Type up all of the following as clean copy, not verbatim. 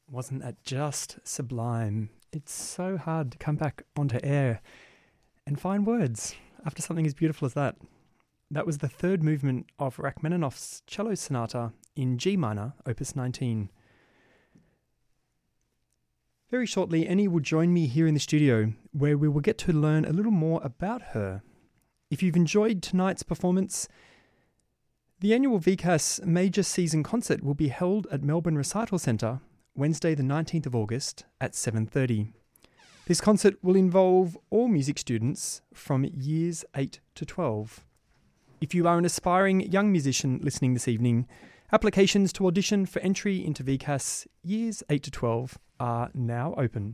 Wasn't that just sublime? It's so hard to come back onto air and find words after something as beautiful as that. That was the third movement of Rachmaninoff's cello sonata in G minor, opus 19. Very shortly, Annie will join me here in the studio, where we will get to learn a little more about her. If you've enjoyed tonight's performance, the annual VCAS Major Season Concert will be held at Melbourne Recital Centre Wednesday the 19th of August at 7:30. This concert will involve all music students from years 8 to 12. If you are an aspiring young musician listening this evening, applications to audition for entry into VCAS years 8 to 12 are now open.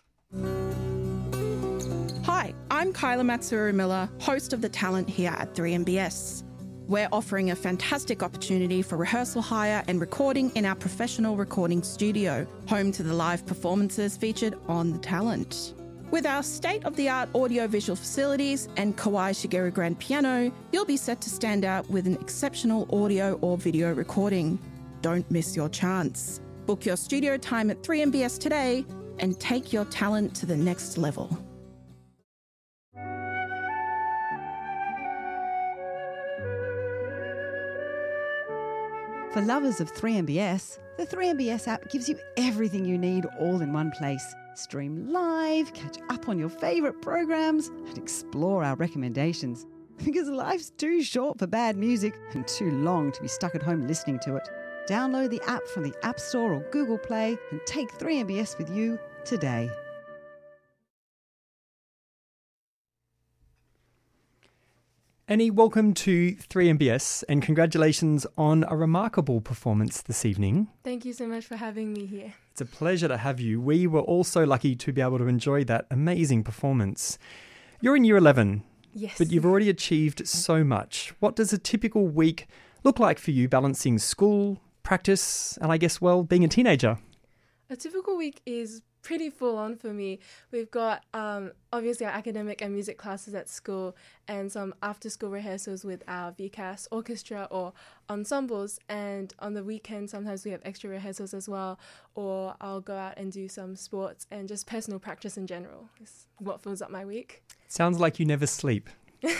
Hi, I'm Kyla Matsuru-Miller, host of The Talent here at 3MBS. We're offering a fantastic opportunity for rehearsal hire and recording in our professional recording studio, home to the live performances featured on The Talent. With our state-of-the-art audio-visual facilities and Kawai Shigeru grand piano, you'll be set to stand out with an exceptional audio or video recording. Don't miss your chance. Book your studio time at 3MBS today and take your talent to the next level. For lovers of 3MBS, the 3MBS app gives you everything you need all in one place. Stream live, catch up on your favourite programs, and explore our recommendations. Because life's too short for bad music and too long to be stuck at home listening to it. Download the app from the App Store or Google Play and take 3MBS with you today. Annie, welcome to 3MBS and congratulations on a remarkable performance this evening. Thank you so much for having me here. It's a pleasure to have you. We were all so lucky to be able to enjoy that amazing performance. You're in year 11, Yes. but you've already achieved so much. What does a typical week look like for you balancing school, practice, and I guess, well, being a teenager? A typical week is pretty full on for me. We've got obviously our academic and music classes at school and some after school rehearsals with our VCAS orchestra or ensembles, and on the weekend sometimes we have extra rehearsals as well, or I'll go out and do some sports and just personal practice in general is what fills up my week. Sounds like you never sleep.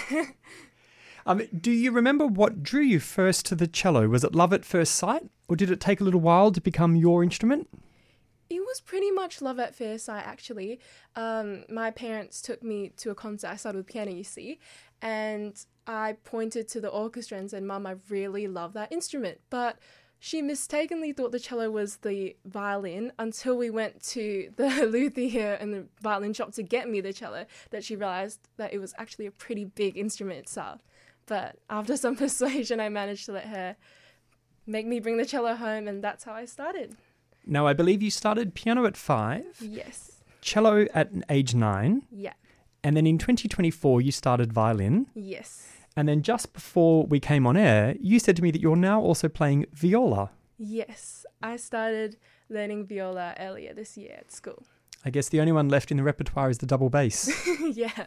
Do you remember what drew you first to the cello? Was it love at first sight, or did it take a little while to become your instrument? It was pretty much love at first sight, actually. My parents took me to a concert. I started with piano, you see, and I pointed to the orchestra and said, "Mum, I really love that instrument." But she mistakenly thought the cello was the violin until we went to the luthier and the violin shop to get me the cello, that she realised that it was actually a pretty big instrument itself. But after some persuasion, I managed to let her make me bring the cello home, and that's how I started. Now, I believe you started piano at 5, Yes. cello at age 9, Yeah. and then in 2024 you started violin. Yes. And then just before we came on air, you said to me that you're now also playing viola. Yes. I started learning viola earlier this year at school. I guess the only one left in the repertoire is the double bass. Yeah.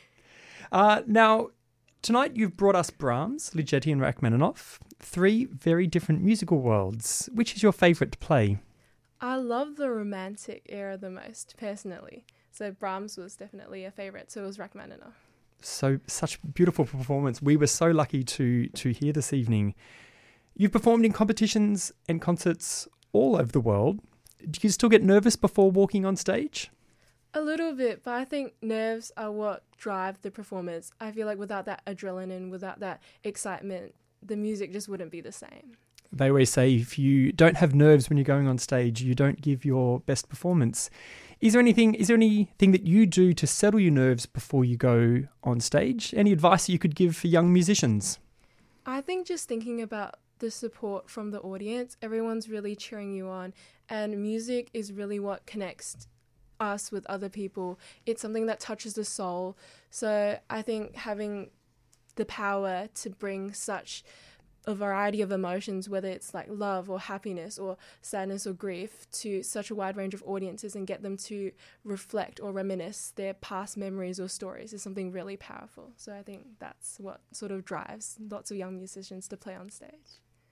Now, tonight you've brought us Brahms, Ligeti and Rachmaninoff, 3 very different musical worlds. Which is your favourite to play? I love the Romantic era the most, personally. So Brahms was definitely a favourite, so was Rachmaninoff. So, such beautiful performance. We were so lucky to hear this evening. You've performed in competitions and concerts all over the world. Do you still get nervous before walking on stage? A little bit, but I think nerves are what drive the performers. I feel like without that adrenaline, without that excitement, the music just wouldn't be the same. They always say if you don't have nerves when you're going on stage, you don't give your best performance. Is there anything that you do to settle your nerves before you go on stage? Any advice that you could give for young musicians? I think just thinking about the support from the audience, everyone's really cheering you on, and music is really what connects us with other people. It's something that touches the soul. So I think having the power to bring such a variety of emotions, whether it's like love or happiness or sadness or grief, to such a wide range of audiences and get them to reflect or reminisce their past memories or stories is something really powerful. So I think that's what sort of drives lots of young musicians to play on stage.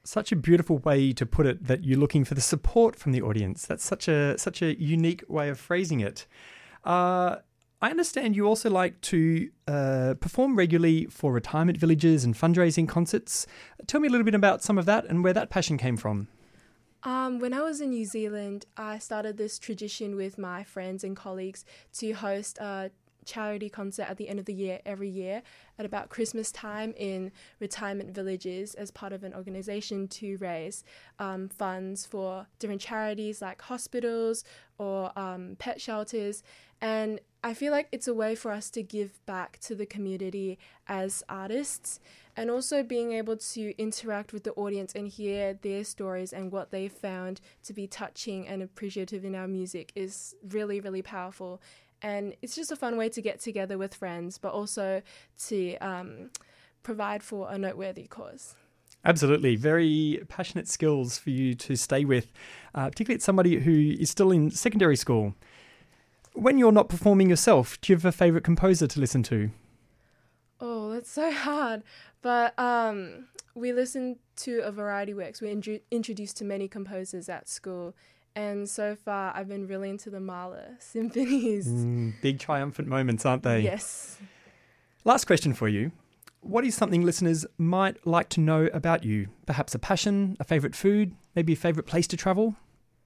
Such a beautiful way to put it, that you're looking for the support from the audience. That's such a unique way of phrasing it. I understand you also like to perform regularly for retirement villages and fundraising concerts. Tell me a little bit about some of that and where that passion came from. When I was in New Zealand, I started this tradition with my friends and colleagues to host a charity concert at the end of the year every year at about Christmas time in retirement villages as part of an organisation to raise funds for different charities like hospitals or pet shelters. And I feel like it's a way for us to give back to the community as artists, and also being able to interact with the audience and hear their stories and what they found to be touching and appreciative in our music is really, really powerful. And it's just a fun way to get together with friends, but also to provide for a noteworthy cause. Absolutely. Very passionate skills for you to stay with, particularly as somebody who is still in secondary school. When you're not performing yourself, do you have a favourite composer to listen to? Oh, that's so hard. But we listen to a variety of works. We're introduced to many composers at school. And so far, I've been really into the Mahler symphonies. Big triumphant moments, aren't they? Yes. Last question for you. What is something listeners might like to know about you? Perhaps a passion, a favourite food, maybe a favourite place to travel?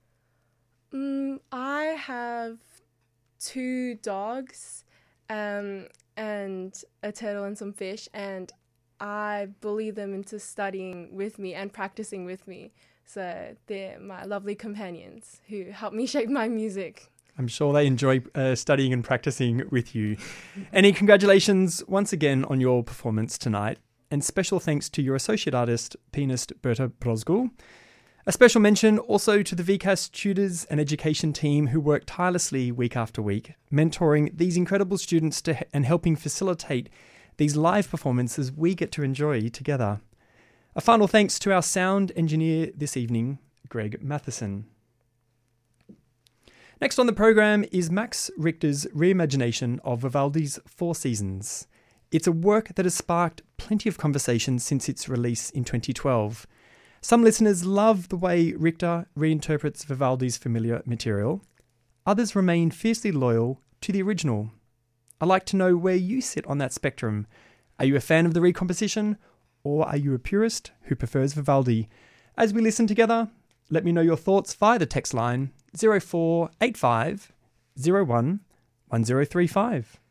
I have 2 dogs and a turtle and some fish, and I bully them into studying with me and practicing with me. So they're my lovely companions who help me shape my music. I'm sure they enjoy studying and practicing with you. Any congratulations once again on your performance tonight, and special thanks to your associate artist, pianist Berta Brozgul. A special mention also to the VCAS tutors and education team who work tirelessly week after week, mentoring these incredible students and helping facilitate these live performances we get to enjoy together. A final thanks to our sound engineer this evening, Greg Matheson. Next on the program is Max Richter's reimagination of Vivaldi's Four Seasons. It's a work that has sparked plenty of conversation since its release in 2012. Some listeners love the way Richter reinterprets Vivaldi's familiar material. Others remain fiercely loyal to the original. I'd like to know where you sit on that spectrum. Are you a fan of the recomposition, or are you a purist who prefers Vivaldi? As we listen together, let me know your thoughts via the text line 0485 01 1035.